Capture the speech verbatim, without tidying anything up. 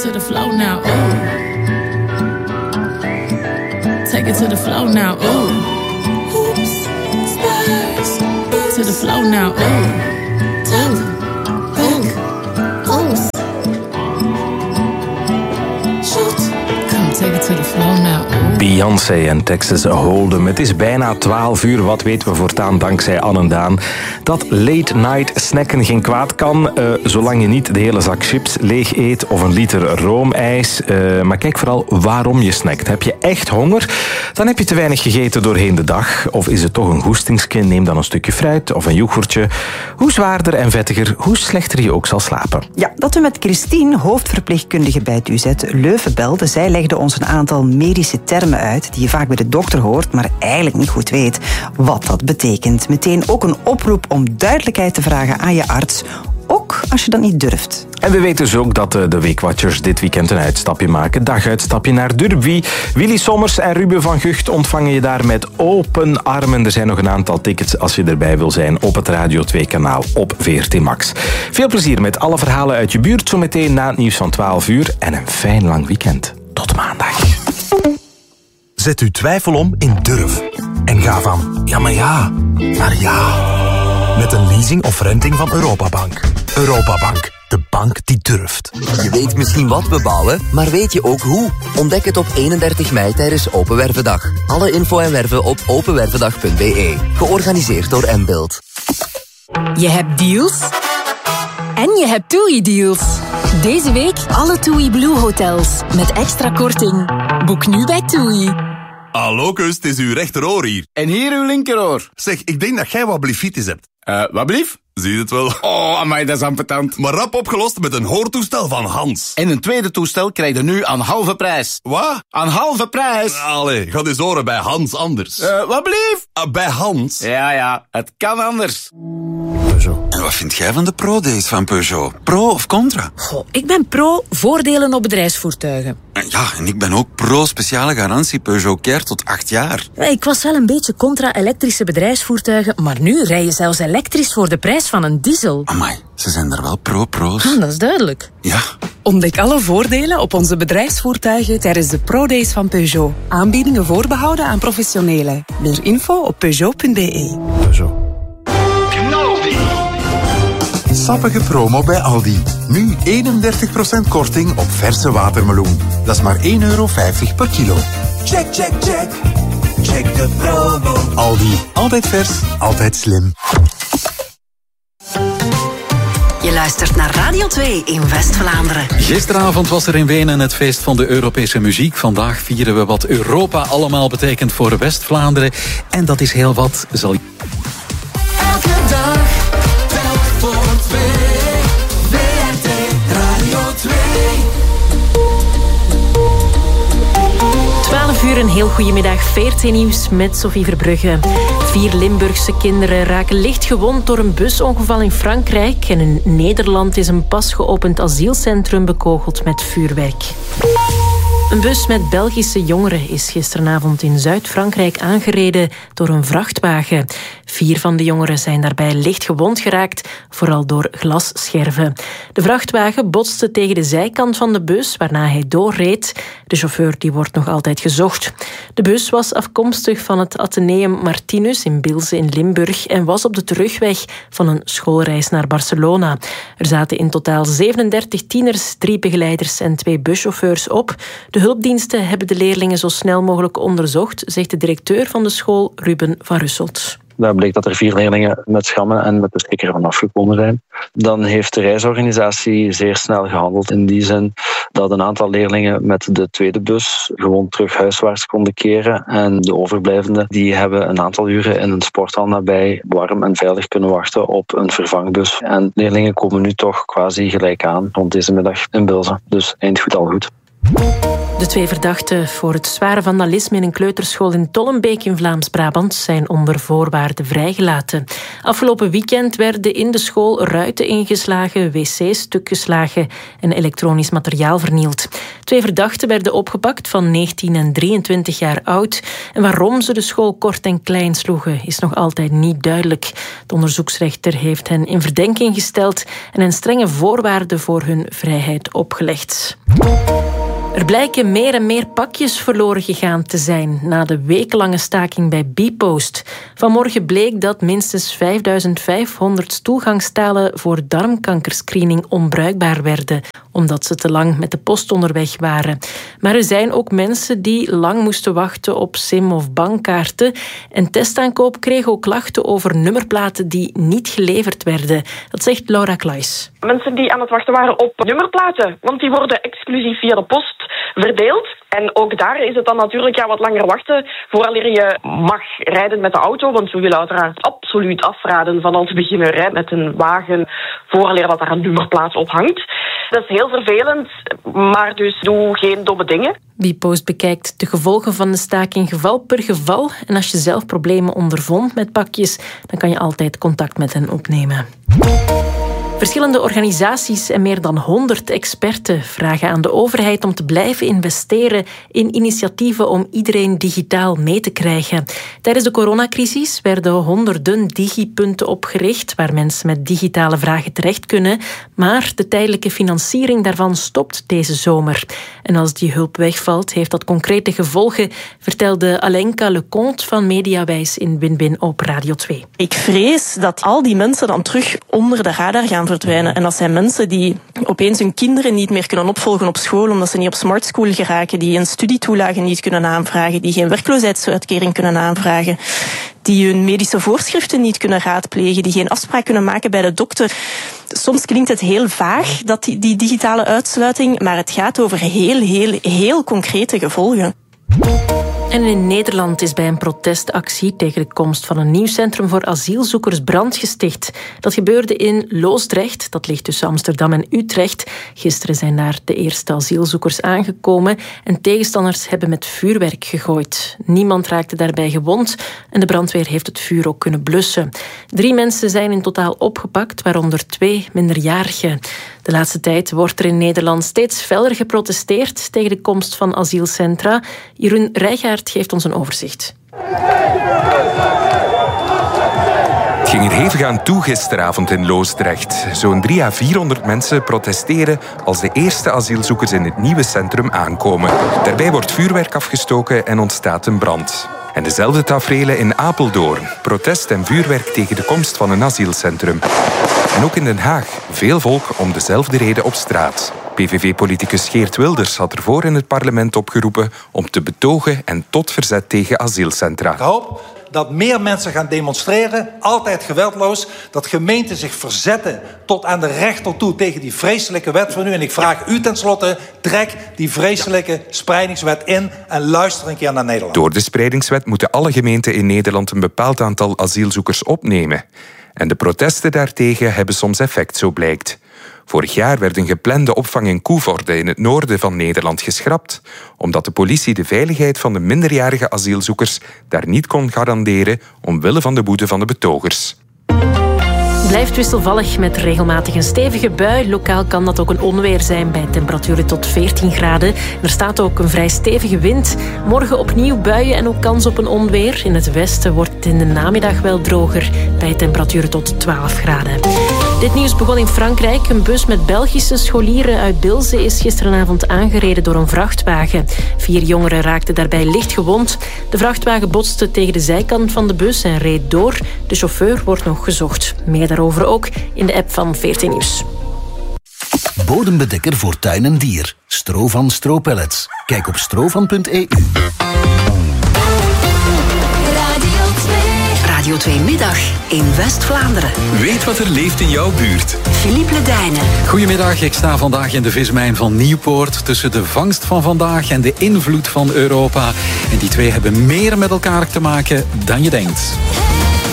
to the flow now, ooh. Take it to the flow now, ooh. Hoops, spurs, to the flow now, ooh. Tap, back, oops. Shoot, come take it to the flow now, ooh. Beyoncé en Texas Hold'em. Het is bijna twaalf uur. Wat weten we voortaan dankzij Anne en Daan? Dat late night snacken geen kwaad kan, uh, zolang je niet de hele zak chips leeg eet of een liter roomijs. Uh, maar kijk vooral waarom je snackt. Heb je echt honger? Dan heb je te weinig gegeten doorheen de dag. Of is het toch een goestingske? Neem dan een stukje fruit of een yoghurtje. Hoe zwaarder en vettiger, hoe slechter je ook zal slapen. Ja, dat we met Christine, hoofdverpleegkundige bij het U Z Leuven, belden. Zij legde ons een aantal medische termen uit die je vaak bij de dokter hoort, maar eigenlijk niet goed weet wat dat betekent. Meteen ook een oproep om duidelijkheid te vragen aan je arts, ook als je dat niet durft. En we weten dus ook dat de Weekwatchers dit weekend een uitstapje maken. Daguitstapje naar Derby. Willy Sommers en Ruben van Gucht ontvangen je daar met open armen. Er zijn nog een aantal tickets als je erbij wil zijn op het Radio twee kanaal op V R T Max. Veel plezier met alle verhalen uit je buurt zometeen na het nieuws van twaalf uur en een fijn lang weekend. Tot maandag. Zet uw twijfel om in durf. En ga van ja maar ja, naar ja. Met een leasing of renting van Europabank. Europabank, de bank die durft. Je weet misschien wat we bouwen, maar weet je ook hoe? Ontdek het op eenendertig mei tijdens Open Wervendag. Alle info en werven op openwervendag punt b e. Georganiseerd door Mbuild. Je hebt deals en je hebt TUI-deals. Deze week alle TUI Blue hotels met extra korting. Boek nu bij TUI. Hallo kus, het is uw rechteroor hier. En hier uw linkeroor. Zeg, ik denk dat jij wat blifitis hebt. Eh, uh, wat blief? Zie je het wel? Oh, amai, dat is ambetant. Maar rap opgelost met een hoortoestel van Hans. En een tweede toestel krijg je nu aan halve prijs. Wat? Aan halve prijs. Allee, ga eens horen bij Hans anders. Eh, uh, wat blief? Uh, bij Hans. Ja, ja, het kan anders. Peugeot. En wat vind jij van de Pro-days van Peugeot? Pro of contra? Goh, ik ben pro voordelen op bedrijfsvoertuigen. Ja, en ik ben ook pro speciale garantie Peugeot Care tot acht jaar. Ik was wel een beetje contra elektrische bedrijfsvoertuigen, maar nu rij je zelfs elektrisch voor de prijs van een diesel. Amai, ze zijn er wel pro-pro's. Ah, dat is duidelijk. Ja. Ontdek alle voordelen op onze bedrijfsvoertuigen tijdens de Pro-days van Peugeot. Aanbiedingen voorbehouden aan professionelen. Meer info op peugeot punt b e. Peugeot. Sappige promo bij Aldi. Nu eenendertig procent korting op verse watermeloen. Dat is maar één euro vijftig per kilo. Check, check, check. Check de promo. Aldi. Altijd vers, altijd slim. Je luistert naar Radio twee in West-Vlaanderen. Gisteravond was er in Wenen het feest van de Europese muziek. Vandaag vieren we wat Europa allemaal betekent voor West-Vlaanderen. En dat is heel wat, zal je... Elke dag, telk voor twee. W R T Radio twee. twaalf uur, een heel goedemiddag. V R T Nieuws met Sophie Verbrugge. Vier Limburgse kinderen raken licht gewond door een busongeval in Frankrijk. En in Nederland is een pas geopend asielcentrum bekogeld met vuurwerk. Een bus met Belgische jongeren is gisteravond in Zuid-Frankrijk aangereden door een vrachtwagen. Vier van de jongeren zijn daarbij licht gewond geraakt, vooral door glasscherven. De vrachtwagen botste tegen de zijkant van de bus, waarna hij doorreed. De chauffeur die wordt nog altijd gezocht. De bus was afkomstig van het Atheneum Martinus in Bilze in Limburg en was op de terugweg van een schoolreis naar Barcelona. Er zaten in totaal zevenendertig tieners, drie begeleiders en twee buschauffeurs op. De hulpdiensten hebben de leerlingen zo snel mogelijk onderzocht, zegt de directeur van de school, Ruben van Russelt. Daar bleek dat er vier leerlingen met schrammen en met de stekker van afgekomen zijn. Dan heeft de reisorganisatie zeer snel gehandeld in die zin dat een aantal leerlingen met de tweede bus gewoon terug huiswaarts konden keren. En de overblijvenden die hebben een aantal uren in een sporthal nabij warm en veilig kunnen wachten op een vervangbus. En leerlingen komen nu toch quasi gelijk aan rond deze middag in Bilze. Dus eind goed al goed. De twee verdachten voor het zware vandalisme in een kleuterschool in Tollenbeek in Vlaams-Brabant zijn onder voorwaarden vrijgelaten. Afgelopen weekend werden in de school ruiten ingeslagen, wc's stukgeslagen en elektronisch materiaal vernield. Twee verdachten werden opgepakt van negentien en drieëntwintig jaar oud. En waarom ze de school kort en klein sloegen is nog altijd niet duidelijk. De onderzoeksrechter heeft hen in verdenking gesteld en hen strenge voorwaarden voor hun vrijheid opgelegd. Er blijken meer en meer pakjes verloren gegaan te zijn na de wekenlange staking bij Bpost. Vanmorgen bleek dat minstens vijfduizend vijfhonderd toegangstalen voor darmkankerscreening onbruikbaar werden, omdat ze te lang met de post onderweg waren. Maar er zijn ook mensen die lang moesten wachten op sim- of bankkaarten. En Testaankoop kreeg ook klachten over nummerplaten die niet geleverd werden. Dat zegt Laura Kluis. Mensen die aan het wachten waren op nummerplaten, want die worden exclusief via de post verdeeld. En ook daar is het dan natuurlijk ja, wat langer wachten vooraleer je mag rijden met de auto. Want we willen uiteraard absoluut afraden van al te beginnen rijden met een wagen vooraleer dat daar een nummerplaat op hangt. Dat is heel vervelend, maar dus doe geen domme dingen. Bpost bekijkt de gevolgen van de staking geval per geval. En als je zelf problemen ondervond met pakjes, dan kan je altijd contact met hen opnemen. Verschillende organisaties en meer dan honderd experten vragen aan de overheid om te blijven investeren in initiatieven om iedereen digitaal mee te krijgen. Tijdens de coronacrisis werden honderden digipunten opgericht waar mensen met digitale vragen terecht kunnen, maar de tijdelijke financiering daarvan stopt deze zomer. En als die hulp wegvalt, heeft dat concrete gevolgen, vertelde Alenka Leconte van Mediawijs in Win-Win op Radio twee. Ik vrees dat al die mensen dan terug onder de radar gaan verdwijnen. En dat zijn mensen die opeens hun kinderen niet meer kunnen opvolgen op school omdat ze niet op Smart School geraken, die een studietoelage niet kunnen aanvragen, die geen werkloosheidsuitkering kunnen aanvragen, die hun medische voorschriften niet kunnen raadplegen, die geen afspraak kunnen maken bij de dokter. Soms klinkt het heel vaag, dat die, die digitale uitsluiting, maar het gaat over heel, heel, heel concrete gevolgen. En in Nederland is bij een protestactie tegen de komst van een nieuw centrum voor asielzoekers brand gesticht. Dat gebeurde in Loosdrecht, dat ligt tussen Amsterdam en Utrecht. Gisteren zijn daar de eerste asielzoekers aangekomen en tegenstanders hebben met vuurwerk gegooid. Niemand raakte daarbij gewond en de brandweer heeft het vuur ook kunnen blussen. Drie mensen zijn in totaal opgepakt, waaronder twee minderjarigen. De laatste tijd wordt er in Nederland steeds feller geprotesteerd tegen de komst van asielcentra. Jeroen Rijgaard geeft ons een overzicht. Het ging er hevig aan toe gisteravond in Loosdrecht. Zo'n drie à vierhonderd mensen protesteren als de eerste asielzoekers in het nieuwe centrum aankomen. Daarbij wordt vuurwerk afgestoken en ontstaat een brand. En dezelfde taferelen in Apeldoorn. Protest en vuurwerk tegen de komst van een asielcentrum. En ook in Den Haag. Veel volk om dezelfde reden op straat. P V V-politicus Geert Wilders had ervoor in het parlement opgeroepen om te betogen en tot verzet tegen asielcentra. Ik hoop dat meer mensen gaan demonstreren, altijd geweldloos, dat gemeenten zich verzetten tot aan de rechter toe tegen die vreselijke wet van u. En ik vraag u tenslotte, trek die vreselijke spreidingswet in en luister een keer naar Nederland. Door de spreidingswet moeten alle gemeenten in Nederland een bepaald aantal asielzoekers opnemen. En de protesten daartegen hebben soms effect, zo blijkt. Vorig jaar werd een geplande opvang in Koevoorde in het noorden van Nederland geschrapt, omdat de politie de veiligheid van de minderjarige asielzoekers daar niet kon garanderen omwille van de woede van de betogers. Blijft wisselvallig met regelmatig een stevige bui. Lokaal kan dat ook een onweer zijn bij temperaturen tot veertien graden. Er staat ook een vrij stevige wind. Morgen opnieuw buien en ook kans op een onweer. In het westen wordt het in de namiddag wel droger bij temperaturen tot twaalf graden. Dit nieuws begon in Frankrijk. Een bus met Belgische scholieren uit Bilze is gisteravond aangereden door een vrachtwagen. Vier jongeren raakten daarbij licht gewond. De vrachtwagen botste tegen de zijkant van de bus en reed door. De chauffeur wordt nog gezocht. Meer daarover ook in de app van veertien Nieuws. Bodembedekker voor tuin en dier. Strovan Stropellets. Kijk op strovan punt e u. Radio twee Middag in West-Vlaanderen. Weet wat er leeft in jouw buurt. Philippe Ledijnen. Goedemiddag, ik sta vandaag in de vismijn van Nieuwpoort. Tussen de vangst van vandaag en de invloed van Europa. En die twee hebben meer met elkaar te maken dan je denkt.